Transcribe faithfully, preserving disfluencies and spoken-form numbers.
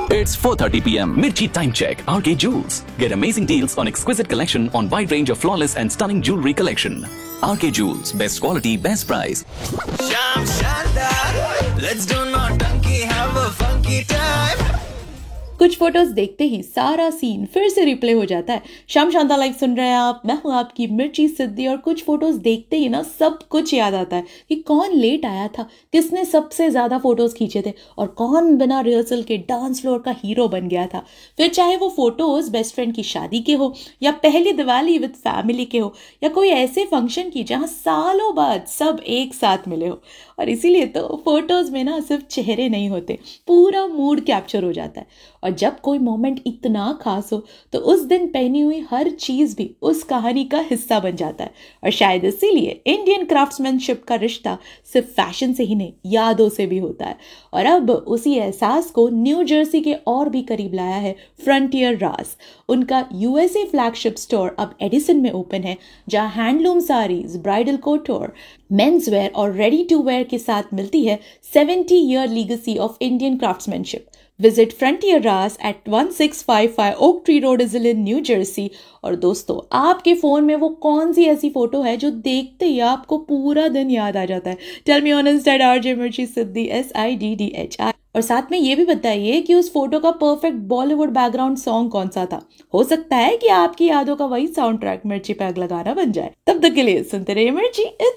It's four thirty p m Mirchi Time Check. R K Jewels. Get amazing deals on exquisite collection on wide range of flawless and stunning jewelry collection. R K Jewels. Best quality, best price. Sham Shanda, let's do not donkey, have a funky time. कुछ photos देखते ही सारा scene फिर से replay हो जाता है। शाम Shanta live सुन रहे हैं आप, मैं हूं आपकी मिर्ची सिद्धि। और कुछ फोटोज देखते ही ना सब कुछ याद आता है कि कौन लेट आया था, किसने सबसे ज्यादा फोटोज खींचे थे और कौन बिना रिहर्सल के डांस फ्लोर का हीरो बन गया था। फिर चाहे वो फोटोज बेस्ट फ्रेंड की शादी के हो या पहली दिवाली विद फैमिली के हो या कोई ऐसे फंक्शन की जहाँ सालों बाद सब एक साथ मिले हो। और इसीलिए तो फोटोज में ना सिर्फ चेहरे नहीं होते, पूरा मूड कैप्चर हो जाता है। और जब कोई मोमेंट इतना खास हो तो उस दिन पहनी हुई हर चीज भी उस कहानी का हिस्सा बन जाता है। और शायद इसीलिए इंडियन क्राफ्ट्समैनशिप का रिश्ता सिर्फ फैशन से ही नहीं, यादों से भी होता है। और अब उसी एहसास को न्यू जर्सी के और भी करीब लाया है फ्रंटियर रास। उनका यूएसए फ्लैगशिप स्टोर अब एडिसन में ओपन है, जहां handloom saris, bridal कोटोर, men's wear और रेडी टू वेयर के साथ मिलती है seventy year legacy of Indian craftsmanship. Visit Frontier Ras at one six five five Oak Tree Road, Islin, New Jersey। और दोस्तों, आपके फोन में वो कौन सी ऐसी फोटो है जो देखते ही आपको पूरा दिन याद आ जाता है? Tell me on Insta eight RJ मिर्ची सिद्धि, S I D D H I. और साथ में ये भी बताइए कि उस फोटो का परफेक्ट बॉलीवुड बैकग्राउंड सॉन्ग कौन सा था। हो सकता है कि आपकी यादों का वही साउंड ट्रैक मिर्ची पैग लगाना बन जाए। तब तक के लिए सुनते रहिए मिर्ची।